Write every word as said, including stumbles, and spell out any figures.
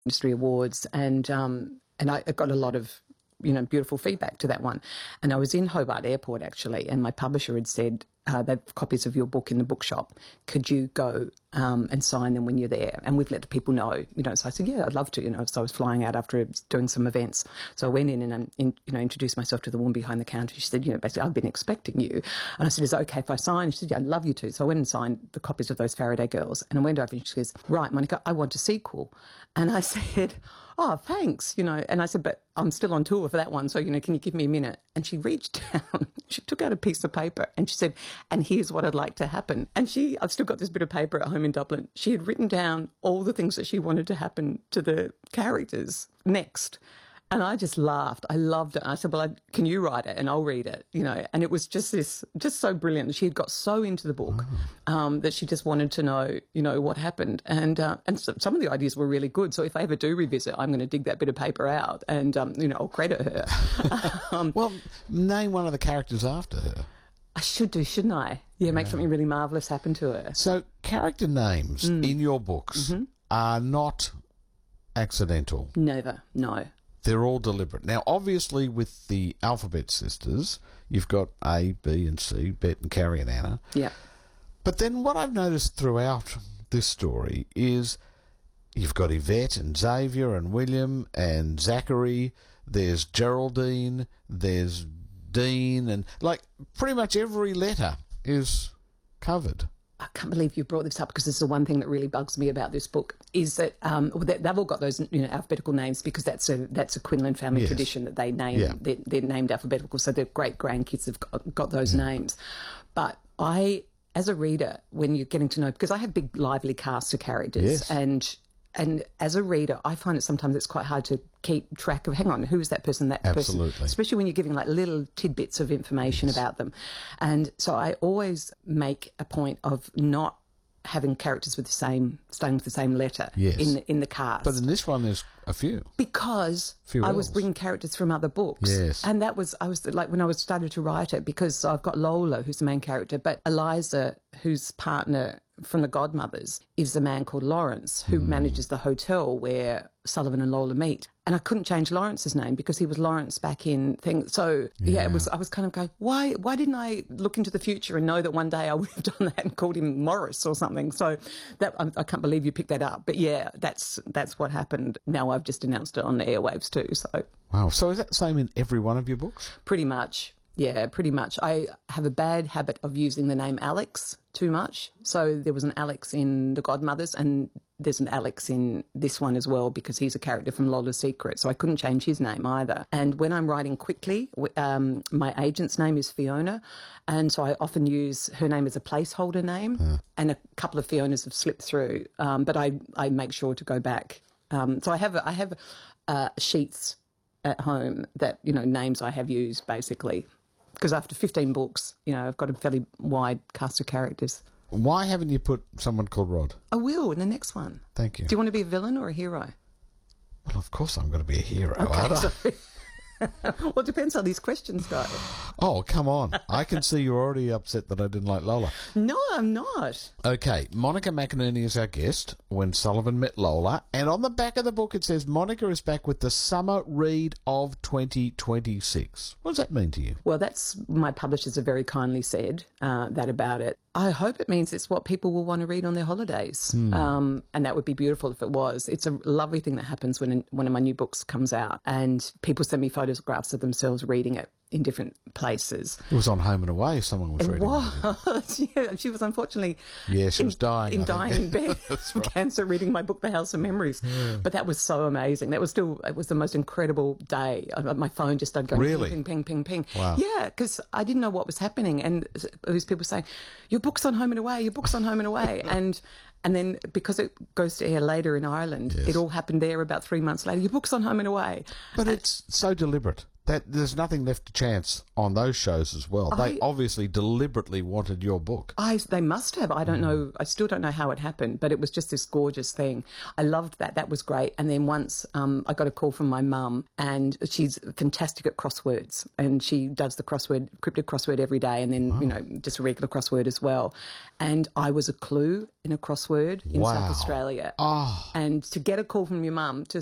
industry awards, and um, and I got a lot of, you know, beautiful feedback to that one. And I was in Hobart Airport, actually, and my publisher had said, uh, they have copies of your book in the bookshop. Could you go um, and sign them when you're there? And we've let the people know, you know. So I said, yeah, I'd love to, you know. So I was flying out after doing some events. So I went in and, um, in, you know, introduced myself to the woman behind the counter. She said, you know, basically, I've been expecting you. And I said, is it okay if I sign? She said, yeah, I'd love you to. So I went and signed the copies of those Faraday Girls. And I went over and she goes, right, Monica, I want a sequel. And I said, oh, thanks, you know. And I said, but I'm still on tour for that one, so, you know, can you give me a minute? And she reached down, she took out a piece of paper and she said, and here's what I'd like to happen. And she, I've still got this bit of paper at home in Dublin. She had written down all the things that she wanted to happen to the characters next. And I just laughed. I loved it. I said, well, I, can you write it and I'll read it, you know. And it was just this, just so brilliant. She had got so into the book um, that she just wanted to know, you know, what happened. And uh, and so, some of the ideas were really good. So if I ever do revisit, I'm going to dig that bit of paper out and, um, you know, I'll credit her. um, well, name one of the characters after her. I should do, shouldn't I? Yeah, make yeah. something really marvellous happen to her. So character names mm. in your books mm-hmm. are not accidental. Never, no. They're all deliberate. Now, obviously, with the Alphabet Sisters, you've got A, B, and C, Bet and Carrie and Anna. Yeah. But then what I've noticed throughout this story is you've got Yvette and Xavier and William and Zachary. There's Geraldine. There's Dean. And, like, pretty much every letter is covered. I can't believe you brought this up, because this is the one thing that really bugs me about this book, is that um, they've all got those, you know, alphabetical names, because that's a that's a Quinlan family yes. tradition that they name, yeah. they're, they're named alphabetical, so their great-grandkids have got, got those yeah. names. But I, as a reader, when you're getting to know, because I have big, lively casts of characters, yes. and and as a reader, I find it sometimes it's quite hard to keep track of, hang on, who is that person, that Absolutely. person, especially when you're giving like little tidbits of information yes. about them. And so I always make a point of not having characters with the same, starting with the same letter yes. in the, in the cast. But in this one, there's a few. Because few I else. was bringing characters from other books. Yes. And that was, I was like, when I was started to write it, because I've got Lola, who's the main character, but Eliza, whose partner from the Godmothers, is a man called Lawrence, who mm. manages the hotel where Sullivan and Lola meet. And I couldn't change Lawrence's name because he was Lawrence back in things. So yeah, yeah, it was. I was kind of going, why? Why didn't I look into the future and know that one day I would have done that and called him Morris or something? So that I, I can't believe you picked that up. But yeah, that's that's what happened. Now I've just announced it on the airwaves too. So wow. So is that the same in every one of your books? Pretty much. Yeah, pretty much. I have a bad habit of using the name Alex too much. So there was an Alex in The Godmothers, and there's an Alex in this one as well, because he's a character from Lola's Secret. So I couldn't change his name either. And when I'm writing quickly, um, my agent's name is Fiona. And so I often use her name as a placeholder name. Yeah. And a couple of Fionas have slipped through. Um, but I, I make sure to go back. Um, so I have, I have uh, sheets at home that, you know, names I have used basically. Because after fifteen books, you know, I've got a fairly wide cast of characters. Why haven't you put someone called Rod? I will in the next one. Thank you. Do you want to be a villain or a hero? Well, of course I'm going to be a hero. Okay, sorry. Well, it depends how these questions go. Oh, come on. I can see you're already upset that I didn't like Lola. No, I'm not. Okay, Monica McInerney is our guest when Sullivan met Lola. And on the back of the book it says Monica is back with the summer read of twenty twenty-six. What does that mean to you? Well, that's, my publishers have very kindly said uh, that about it. I hope it means it's what people will want to read on their holidays. Mm. Um, and that would be beautiful if it was. It's a lovely thing that happens when one of my new books comes out and people send me photographs of themselves reading it in different places. It was on Home and Away, someone was it reading was. it. Yeah, she was unfortunately... Yeah, she in, was dying. In dying in bed from right. cancer, reading my book, The House of Memories. Yeah. But that was so amazing. That was still, it was the most incredible day. My phone just started going really? ping, ping, ping, ping, ping. Wow. Yeah, because I didn't know what was happening. And these people saying, your book's on Home and Away, your book's on Home and Away. and... And then because it goes to air later in Ireland, yes. it all happened there about three months later. Your book's on Home and Away. But and it's so deliberate. that there's nothing left to chance on those shows as well. They I- obviously deliberately wanted your book. I, they must have. I don't know. I still don't know how it happened, but it was just this gorgeous thing. I loved that. That was great. And then once um, I got a call from my mum, and she's fantastic at crosswords, and she does the crossword, cryptic crossword every day, and then, you know, just a regular crossword as well. And I was a clue in a crossword in Wow. South Australia. Oh. And to get a call from your mum to